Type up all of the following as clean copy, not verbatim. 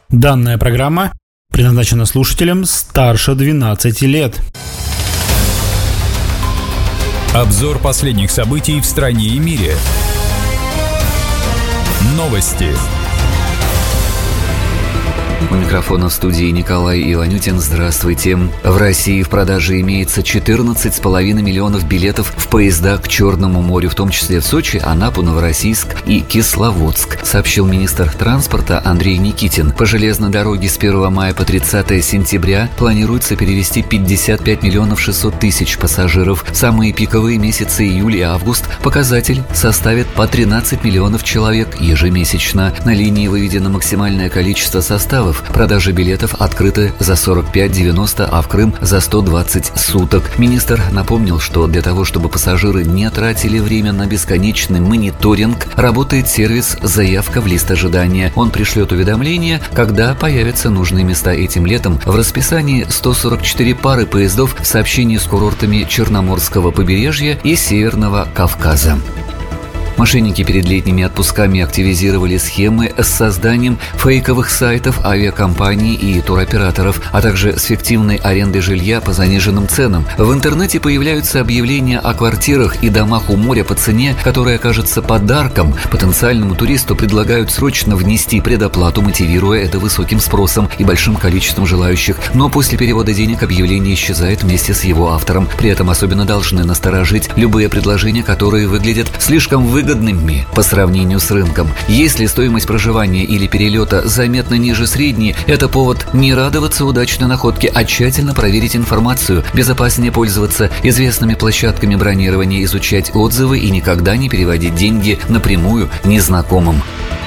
Данная программа предназначена слушателям старше 12 лет. Обзор последних событий в стране и мире. Новости. У микрофона в студии Николай Иванютин. Здравствуйте. В России в продаже имеется 14,5 миллионов билетов в поезда к Черному морю, в том числе в Сочи, Анапу, Новороссийск и Кисловодск, сообщил министр транспорта Андрей Никитин. По железной дороге с 1 мая по 30 сентября планируется перевезти 55 миллионов 600 тысяч пассажиров. В самые пиковые месяцы июль и август показатель составит по 13 миллионов человек ежемесячно. На линии выведено максимальное количество составов. Продажа билетов открыты за 45-90, а в Крым за 120 суток. Министр напомнил, что для того, чтобы пассажиры не тратили время на бесконечный мониторинг, работает сервис «Заявка в лист ожидания». Он пришлет уведомление, когда появятся нужные места этим летом. В расписании 144 пары поездов в сообщении с курортами Черноморского побережья и Северного Кавказа. Мошенники перед летними отпусками активизировали схемы с созданием фейковых сайтов авиакомпаний и туроператоров, а также с фиктивной арендой жилья по заниженным ценам. В интернете появляются объявления о квартирах и домах у моря по цене, которая окажется подарком. Потенциальному туристу предлагают срочно внести предоплату, мотивируя это высоким спросом и большим количеством желающих. Но после перевода денег объявление исчезает вместе с его автором. При этом особенно должны насторожить любые предложения, которые выглядят слишком выгодными по сравнению с рынком. Если стоимость проживания или перелета заметно ниже средней, это повод не радоваться удачной находке, а тщательно проверить информацию, безопаснее пользоваться известными площадками бронирования, изучать отзывы и никогда не переводить деньги напрямую незнакомым.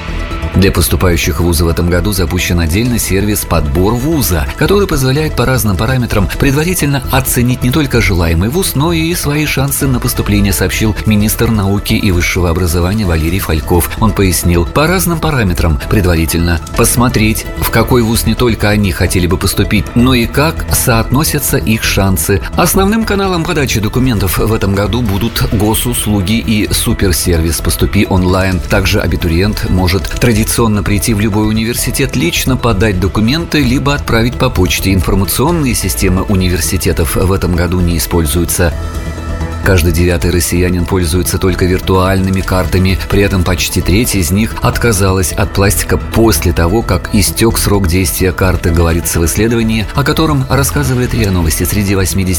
Для поступающих в вузы в этом году запущен отдельный сервис «Подбор вуза», который позволяет по разным параметрам предварительно оценить не только желаемый вуз, но и свои шансы на поступление, сообщил министр науки и высшего образования Валерий Фальков. Он пояснил, по разным параметрам предварительно посмотреть, в какой вуз не только они хотели бы поступить, но и как соотносятся их шансы. Основным каналом подачи документов в этом году будут госуслуги и суперсервис «Поступи онлайн». Также абитуриент может традиционно прийти в любой университет, лично подать документы, либо отправить по почте. Информационные системы университетов в этом году не используются. Каждый 9-й россиянин пользуется только виртуальными картами, при этом почти треть из них отказалась от пластика после того, как истек срок действия карты, говорится в исследовании, о котором рассказывает РИА Новости. Среди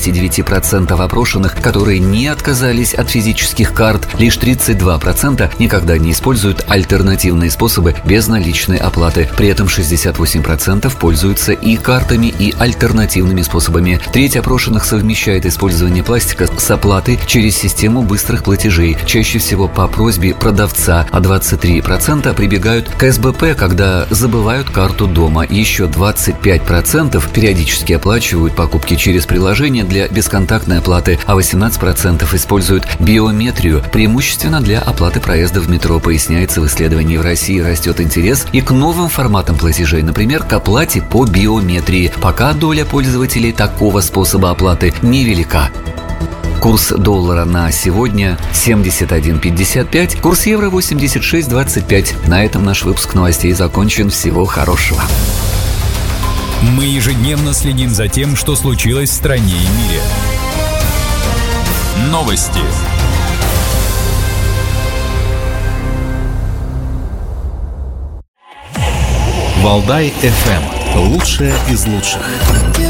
89% опрошенных, которые не отказались от физических карт, лишь 32% никогда не используют альтернативные способы безналичной оплаты. При этом 68% пользуются и картами, и альтернативными способами. Треть опрошенных совмещает использование пластика с оплатой через систему быстрых платежей, чаще всего по просьбе продавца, а 23% прибегают к СБП, когда забывают карту дома. Еще 25% периодически оплачивают покупки через приложение для бесконтактной оплаты, а 18% используют биометрию, преимущественно для оплаты проезда в метро, поясняется в исследовании. В России растет интерес и к новым форматам платежей, например, к оплате по биометрии. Пока доля пользователей такого способа оплаты невелика. Курс доллара на сегодня 71.55, курс евро 86.25. На этом наш выпуск новостей закончен. Всего хорошего. Мы ежедневно следим за тем, что случилось в стране и мире. Новости. Валдай FM. Лучшее из лучших.